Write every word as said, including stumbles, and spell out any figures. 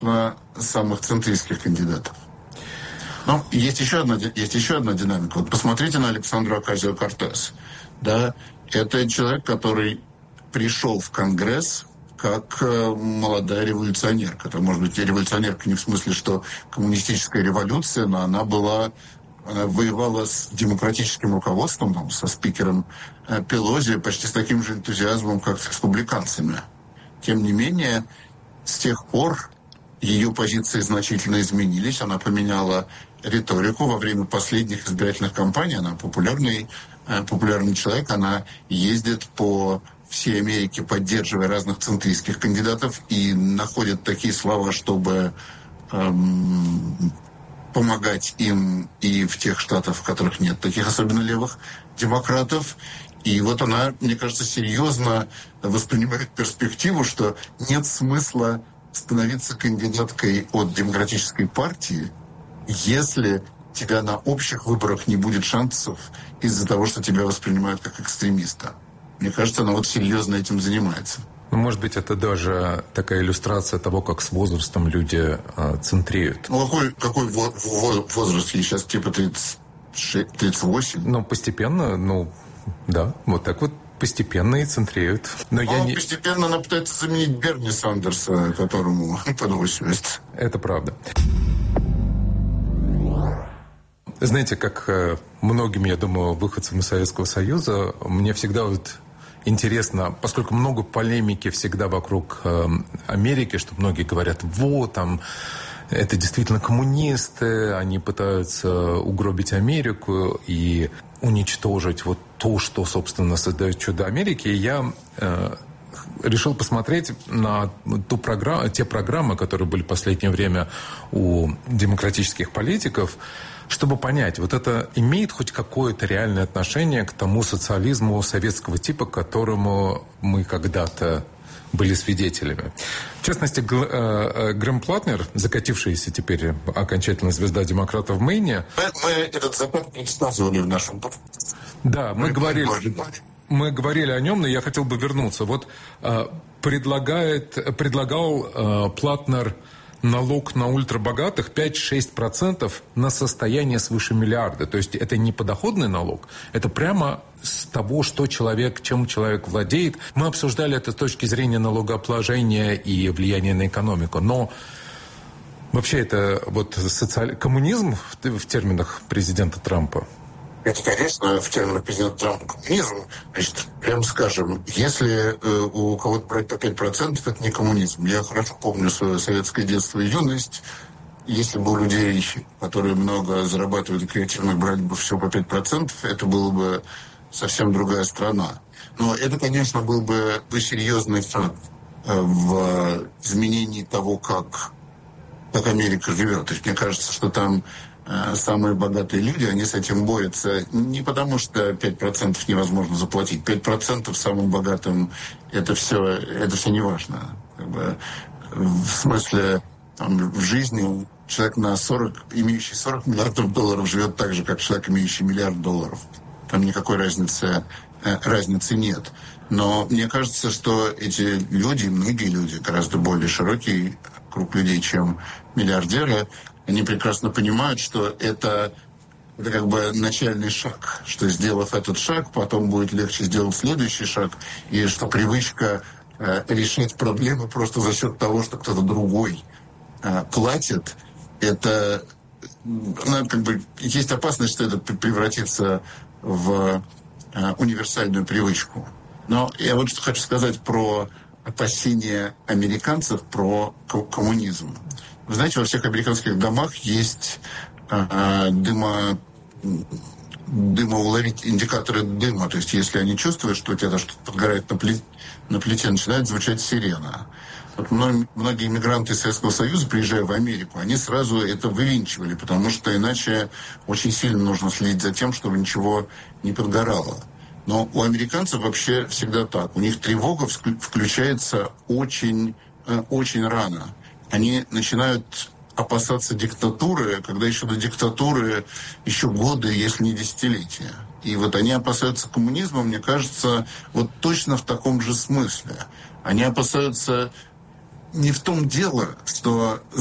самых центристских кандидатов. Но есть еще одна, есть еще одна динамика. Вот посмотрите на Александру Оказио-Кортес. Да, это человек, который пришел в Конгресс как молодая революционерка. Это, может быть, революционерка не в смысле, что коммунистическая революция, но она была, она воевала с демократическим руководством, там, со спикером Пелози, почти с таким же энтузиазмом, как с республиканцами. Тем не менее, с тех пор ее позиции значительно изменились. Она поменяла риторику во время последних избирательных кампаний. Она популярный, популярный человек. Она ездит по всей Америке, поддерживая разных центристских кандидатов, и находит такие слова, чтобы эм, помогать им и в тех штатах, в которых нет таких особенно левых демократов. И вот она, мне кажется, серьезно воспринимает перспективу, что нет смысла становиться кандидаткой от демократической партии, если тебя на общих выборах не будет шансов из-за того, что тебя воспринимают как экстремиста. Мне кажется, она вот серьезно этим занимается. Ну, может быть, это даже такая иллюстрация того, как с возрастом люди э, центреют. Ну, какой, какой во- во- возраст? Ей сейчас типа тридцать шесть, тридцать восемь? Ну, постепенно, ну, да, вот так вот постепенно и центреют. Но ну, я не... постепенно она пытается заменить Берни Сандерса, которому под восемьдесят. Это правда. Знаете, как э, многим, я думаю, выходцам из Советского Союза, мне всегда вот интересно, поскольку много полемики всегда вокруг э, Америки, что многие говорят, вот, там, это действительно коммунисты, они пытаются угробить Америку и уничтожить вот то, что, собственно, создает чудо Америки. И я э, решил посмотреть на ту программу, те программы, которые были в последнее время у демократических политиков, чтобы понять, вот это имеет хоть какое-то реальное отношение к тому социализму советского типа, к которому мы когда-то были свидетелями. В частности, Грэм Платнер, закатившаяся теперь окончательно звезда демократов в Мэйне... Мы, мы этот закат предсказывали в нашем... Да, мы, мы говорили... Мы говорили о нем, но я хотел бы вернуться. Вот предлагает, предлагал Платнер налог на ультрабогатых пять-шесть процентов на состояние свыше миллиарда. То есть это не подоходный налог, это прямо с того, что человек, чем человек владеет. Мы обсуждали это с точки зрения налогообложения и влияния на экономику. Но вообще это вот социаль... коммунизм в, в терминах президента Трампа. Это, конечно, в терминах президента Трампа коммунизм. Значит, прямо скажем, если э, у кого-то брать по пять процентов, это не коммунизм. Я хорошо помню свое советское детство и юность. Если бы у людей, которые много зарабатывают и креативно, брали бы все по пять процентов, это было бы совсем другая страна. Но это, конечно, был бы серьезный шаг в изменении того, как, как Америка живет. То есть мне кажется, что там самые богатые люди, они с этим борются не потому, что пять процентов невозможно заплатить. пять процентов самым богатым это все, это все не важно. Как бы, в смысле, там, в жизни человек, на сорок, имеющий сорок миллиардов долларов, живет так же, как человек, имеющий миллиард долларов. Там никакой разницы, разницы нет. Но мне кажется, что эти люди, многие люди, гораздо более широкий круг людей, чем миллиардеры, они прекрасно понимают, что это, это как бы начальный шаг, что, сделав этот шаг, потом будет легче сделать следующий шаг, и что привычка э, решать проблемы просто за счет того, что кто-то другой э, платит, это, ну, как бы, есть опасность, что это превратится в э, универсальную привычку. Но я вот что хочу сказать про опасения американцев про коммунизм. Вы знаете, во всех американских домах есть э, дымо, дымоуловить, индикаторы дыма. То есть, если они чувствуют, что у тебя что-то подгорает на, плите, на плите, начинает звучать сирена. Вот многие иммигранты из Советского Союза, приезжая в Америку, они сразу это вывинчивали, потому что иначе очень сильно нужно следить за тем, чтобы ничего не подгорало. Но у американцев вообще всегда так. У них тревога включается очень, очень рано. Они начинают опасаться диктатуры, когда еще до диктатуры еще годы, если не десятилетия. И вот они опасаются коммунизма, мне кажется, вот точно в таком же смысле. Они опасаются не в том дело, что